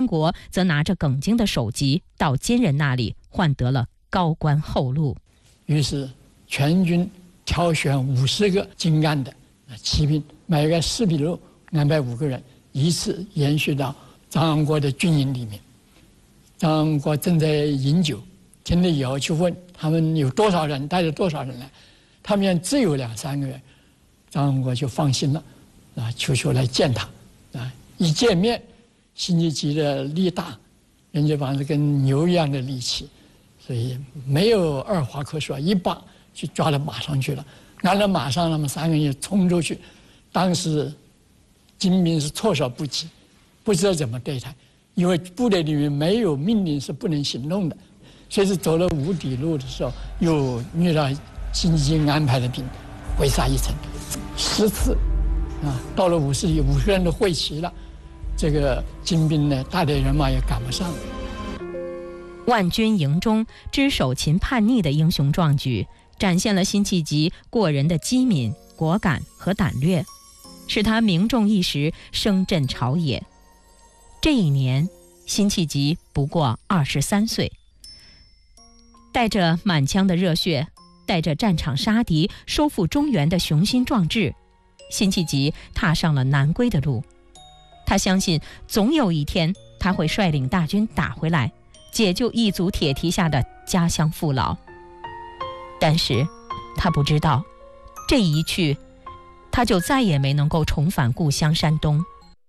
国则拿着耿京的首级到金人那里换得了高官厚禄。 于是全军挑选50个精干的骑兵，每个4比6安排5个人，依次延续到张安国的军营里面。张安国正在饮酒，听了以后去问他们有多少人，带着多少人来，他们只有2、3个人，张安国就放心了，求来见他，一见面，辛弃疾的力大，人家把这跟牛一样的力气，所以没有二话可说，一把就抓到马上去了。按了马上，他们3个人就冲出去，当时金兵是措手不及，不知道怎么对待，因为部队里面没有命令是不能行动的。所以是走了5里路的时候，又遇到辛弃疾安排的兵围杀一层，10次，到了50个人都会齐了，这个金兵呢大队人马也赶不上了。 万军营中只手擒叛逆的英雄壮举，展现了辛弃疾过人的机敏、果敢和胆略，使他名重一时，声震朝野。这一年，辛弃疾不过23岁。带着满腔的热血，带着战场杀敌、收复中原的雄心壮志，辛弃疾踏上了南归的路。他相信总有一天他会率领大军打回来，解救一族铁蹄下的家乡父老。但是他不知道，这一去他就再也没能够重返故乡山东。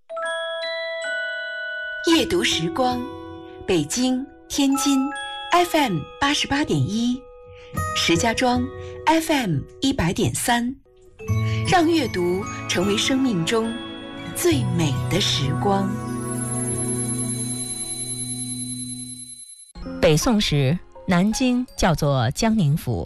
夜读时光，北京、天津 FM 88.1，石家庄 FM 100.3，让阅读成为生命中最美的时光。 北宋时，南京叫做江宁府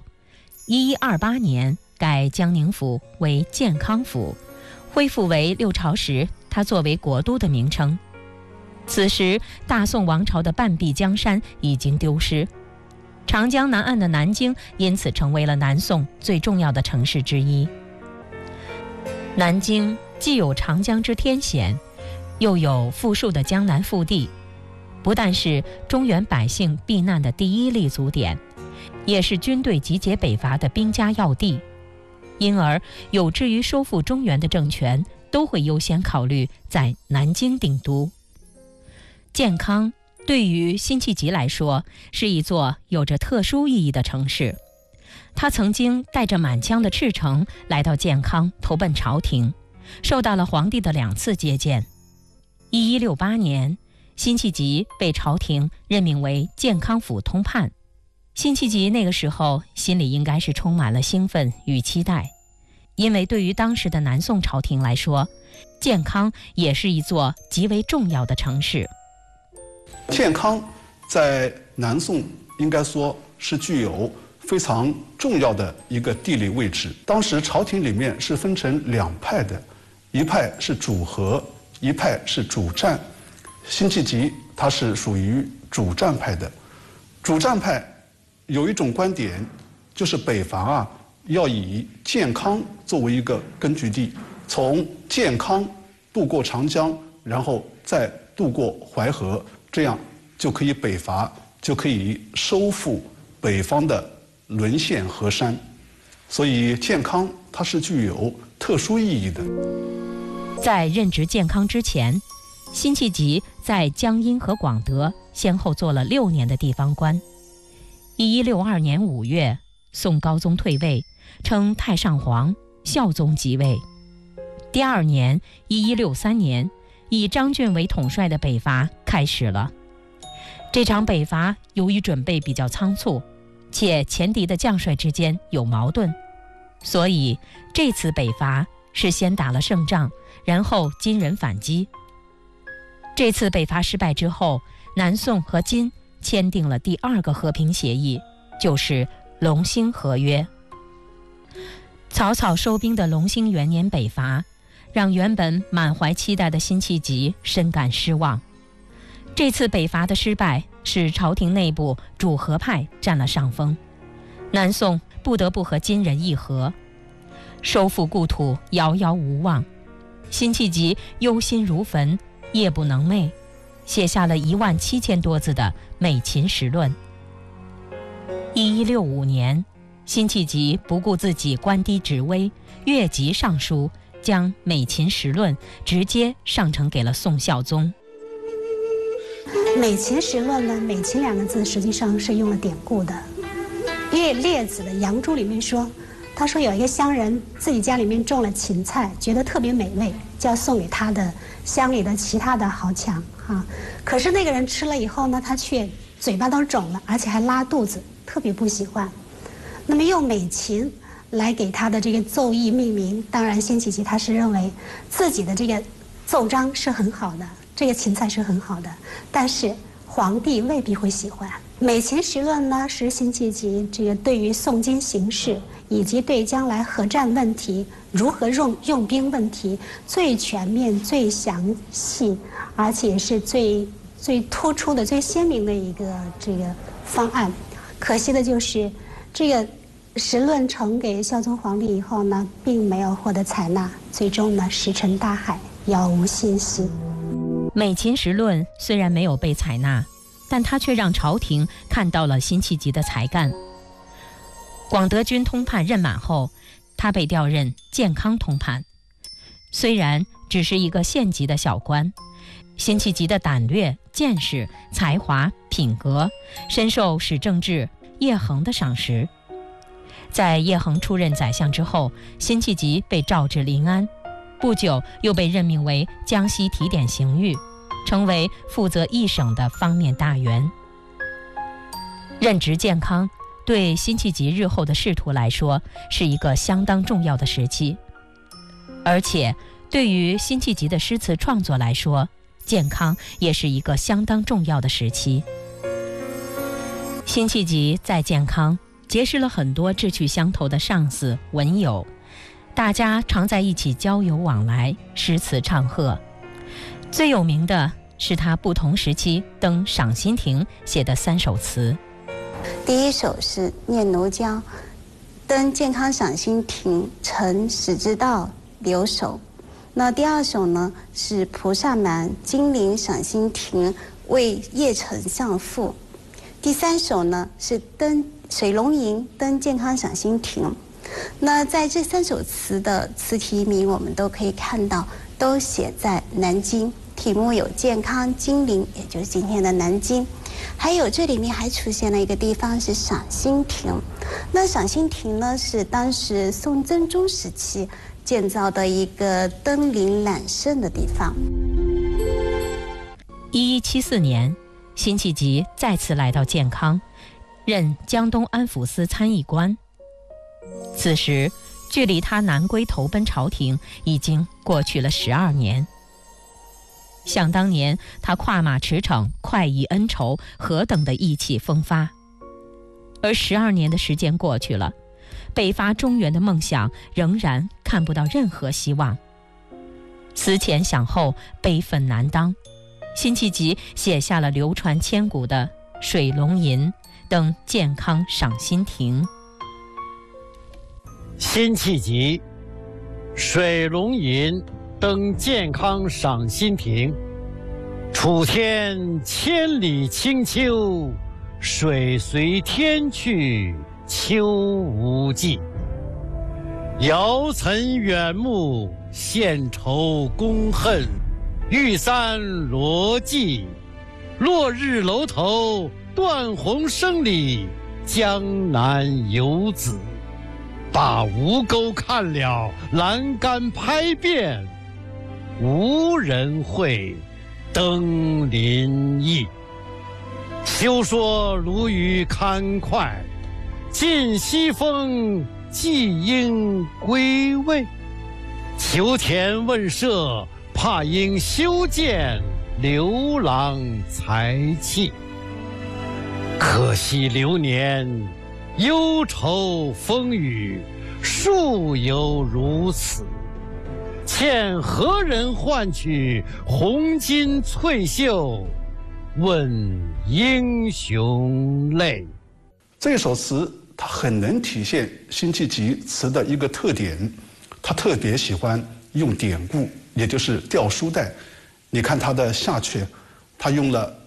，1128年改江宁府为建康府，恢复为六朝时它作为国都的名称。此时大宋王朝的半壁江山已经丢失，长江南岸的南京因此成为了南宋最重要的城市之一。南京既有长江之天险，又有富庶的江南腹地，不但是中原百姓避难的第一立足点，也是军队集结北伐的兵家要地，因而有志于收复中原的政权都会优先考虑在南京定都。建康对于辛弃疾来说是一座有着特殊意义的城市，他曾经带着满腔的赤诚来到建康投奔朝廷，受到了皇帝的2次接见。1168年，辛弃疾被朝廷任命为建康府通判。辛弃疾那个时候心里应该是充满了兴奋与期待，因为对于当时的南宋朝廷来说，建康也是一座极为重要的城市。 建康在南宋应该说是具有非常重要的一个地理位置。当时朝廷里面是分成2派的，一派是主和，一派是主战。辛弃疾他是属于主战派的。主战派有一种观点，就是北伐要以建康作为一个根据地，从建康渡过长江，然后再渡过淮河，这样就可以北伐，就可以收复北方的沦陷河山。所以建康它是具有特殊意义的。 在任职建康之前，辛弃疾在江阴和广德先后做了6年的地方官。1162年5月，宋高宗退位，称太上皇，孝宗即位。第2年1163年，以张俊为统帅的北伐开始了。这场北伐由于准备比较仓促，且前敌的将帅之间有矛盾，所以这次北伐是先打了胜仗，然后金人反击。这次北伐失败之后，南宋和金签订了第2个和平协议，就是隆兴合约。草草收兵的隆兴元年北伐，让原本满怀期待的辛弃疾深感失望。这次北伐的失败使朝廷内部主和派占了上风，南宋不得不和金人议和，收复故土遥遥无望。辛弃疾忧心如焚，夜不能寐。 写下了17000多字的《美琴时论》。1165年，辛弃疾不顾自己官低职微，越级上书，将《美琴时论》直接上呈给了宋孝宗。 美琴时论呢，美琴2个字实际上是用了典故的，因为列子的《杨朱》里面说，他说有一个乡人自己家里面种了芹菜，觉得特别美味，就要送给他的乡里的其他的豪强啊。可是那个人吃了以后呢，他却嘴巴都肿了，而且还拉肚子，特别不喜欢。那么用美琴来给他的这个奏议命名，当然辛弃疾他是认为自己的这个奏章是很好的，这个芹菜是很好的，但是皇帝未必会喜欢。美琴时论呢，是辛弃疾这个对于宋金形势以及对将来核战问题如何用兵问题最全面、最详细，而且是最突出的、最鲜明的一个这个方案。可惜的就是这个时论呈给孝宗皇帝以后呢，并没有获得采纳，最终呢石沉大海，杳无信息。 美琴时论虽然没有被采纳，但他却让朝廷看到了辛弃疾的才干。广德军通判任满后，他被调任建康通判。虽然只是一个县级的小官，辛弃疾的胆略、见识、才华、品格，深受史正治、叶衡的赏识。在叶衡出任宰相之后，辛弃疾被召至临安，不久又被任命为江西提点刑狱，成为负责一省的方面大员。任职建康对辛弃疾日后的仕途来说是一个相当重要的时期，而且对于辛弃疾的诗词创作来说，建康也是一个相当重要的时期。辛弃疾在建康结识了很多志趣相投的上司文友，大家常在一起交友往来，诗词唱和。最有名的是他不同时期登赏心亭写的3首词。 第一首是《念奴娇》，登建康赏心亭，乘始知道留守。那第二首呢是《菩萨蛮·金陵赏心亭》，为邺丞相赋。第三首呢是登水龙吟，登建康赏心亭。那在这3首词的词题名，我们都可以看到都写在南京，题目有建康、金陵，也就是今天的南京。还有这里面还出现了一个地方是赏心亭。那赏心亭呢是当时宋真宗时期建造的一个登临揽胜的地方。 1174年，辛弃疾再次来到建康，任江东安抚司参议官。此时距离他南归投奔朝廷已经过去了12年。想当年他跨马驰骋，快意恩仇，何等的意气风发。而12年的时间过去了，北伐中原的梦想仍然看不到任何希望。思前想后，悲愤难当，辛弃疾写下了流传千古的《水龙吟》登建康赏心亭。 辛弃疾《水龙吟》登建康赏心亭，楚天千里清秋，水随天去秋无际。遥岑远目，献愁公恨，玉簪罗髻。落日楼头，断鸿声里，江南游子。把吴钩看了，栏杆拍遍，无人会登临意。休说鲈鱼堪脍，尽西风既应归味。求田问舍，怕因修建，刘郎才气。可惜流年，忧愁风雨，数犹如此。欠何人换取红巾翠袖，问英雄泪。 这首词它很能体现辛弃疾词的一个特点，他特别喜欢用典故，也就是吊书袋。你看他的下阙他用了